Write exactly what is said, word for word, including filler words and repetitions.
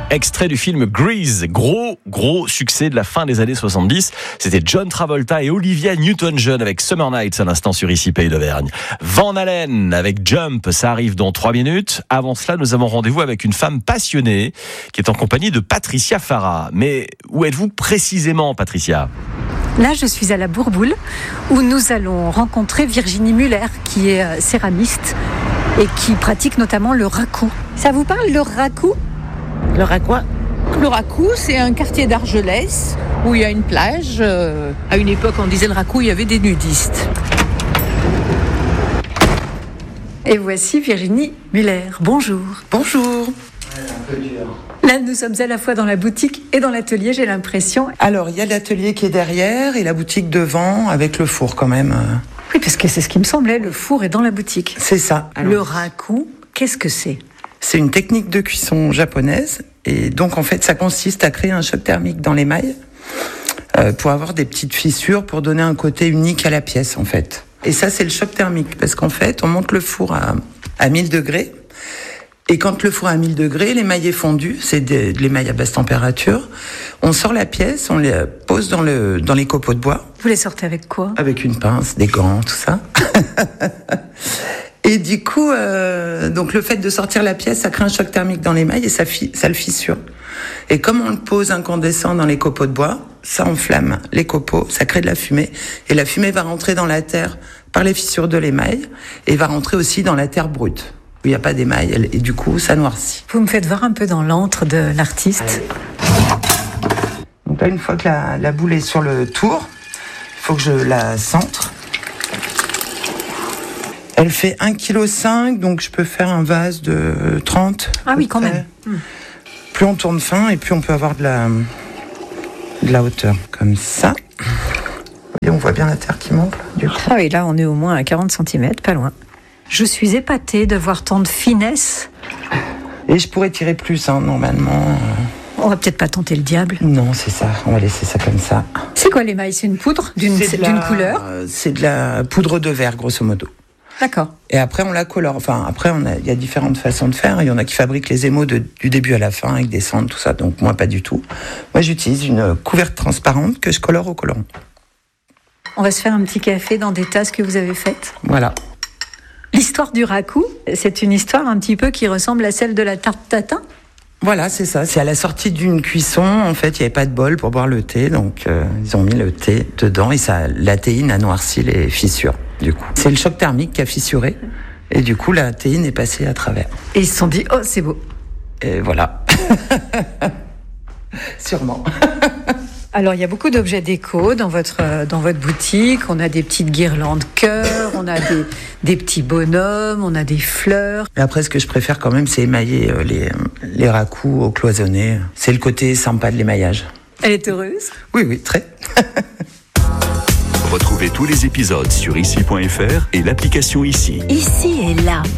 Extrait du film Grease, gros, gros succès de la fin des années soixante-dix. C'était John Travolta et Olivia Newton-John avec Summer Nights à l'instant sur Ici Pays d'Auvergne. Van Halen avec Jump, ça arrive dans trois minutes. Avant cela, nous avons rendez-vous avec une femme passionnée qui est en compagnie de Patricia Farah. Mais où êtes-vous précisément, Patricia ? Là, je suis à la Bourboule où nous allons rencontrer Virginie Muller qui est céramiste et qui pratique notamment le raku. Ça vous parle, le raku ? Le raku, Le raku, c'est un quartier d'Argelès où il y a une plage. Euh, à une époque, on disait le raku, il y avait des nudistes. Et voici Virginie Muller. Bonjour. Bonjour. Ouais, un peu dur. Là, nous sommes à la fois dans la boutique et dans l'atelier, j'ai l'impression. Alors, il y a l'atelier qui est derrière et la boutique devant avec le four quand même. Oui, parce que c'est ce qui me semblait, le four est dans la boutique. C'est ça. Alors, le raku, qu'est-ce que c'est ? C'est une technique de cuisson japonaise et donc en fait ça consiste à créer un choc thermique dans l'émail euh, pour avoir des petites fissures pour donner un côté unique à la pièce en fait. Et ça c'est le choc thermique parce qu'en fait on monte le four à, à mille degrés et quand le four est à mille degrés, l'émail est fondu, c'est de, de l'émail à basse température. On sort la pièce, on les pose dans, le, dans les copeaux de bois. Vous les sortez avec quoi ? Avec une pince, des gants, tout ça. Et du coup, euh, donc le fait de sortir la pièce, ça crée un choc thermique dans l'émail et ça, fi- ça le fissure. Et comme on le pose incandescent dans les copeaux de bois, ça enflamme les copeaux, ça crée de la fumée. Et la fumée va rentrer dans la terre par les fissures de l'émail et va rentrer aussi dans la terre brute, où il n'y a pas d'émail. Et du coup, ça noircit. Vous me faites voir un peu dans l'antre de l'artiste. Donc là, une fois que la, la boule est sur le tour, il faut que je la centre. Elle fait un virgule cinq kilos, donc je peux faire un vase de trente. Ah oui, quand même. Mmh. Plus on tourne fin et plus on peut avoir de la, de la hauteur. Comme ça. Et on voit bien la terre qui monte, là, du coup. Ah oui, là, on est au moins à quarante centimètres, pas loin. Je suis épatée de voir tant de finesse. Et je pourrais tirer plus, hein, normalement. On va peut-être pas tenter le diable. Non, c'est ça. On va laisser ça comme ça. C'est quoi l'émail ? C'est une poudre d'une, C'est de d'une la- couleur ? C'est de la poudre de verre, grosso modo. D'accord. Et après, on la colore. Enfin, après, on a, il y a différentes façons de faire. Il y en a qui fabriquent les émaux de, du début à la fin avec des cendres, tout ça. Donc, moi, pas du tout. Moi, j'utilise une couverte transparente que je colore au colorant. On va se faire un petit café dans des tasses que vous avez faites. Voilà. L'histoire du raku, c'est une histoire un petit peu qui ressemble à celle de la tarte tatin. Voilà, c'est ça. C'est à la sortie d'une cuisson. En fait, il n'y avait pas de bol pour boire le thé. Donc, euh, ils ont mis le thé dedans et ça, la théine a noirci les fissures, du coup. C'est le choc thermique qui a fissuré. Et du coup, la théine est passée à travers. Et ils se sont dit, oh, c'est beau. Et voilà. Sûrement. Alors, il y a beaucoup d'objets déco dans votre, dans votre boutique. On a des petites guirlandes cœur, on a des, des petits bonhommes, on a des fleurs. Mais après, ce que je préfère quand même, c'est émailler euh, les, les racous au cloisonné. C'est le côté sympa de l'émaillage. Elle est heureuse ? Oui, oui, très. Retrouvez tous les épisodes sur ici point f r et l'application Ici. Ici et là.